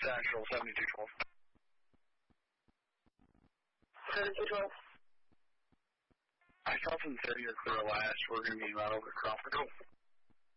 Central, 7212. 7212. I saw from the city or clear last. We're going to be right over Crawford.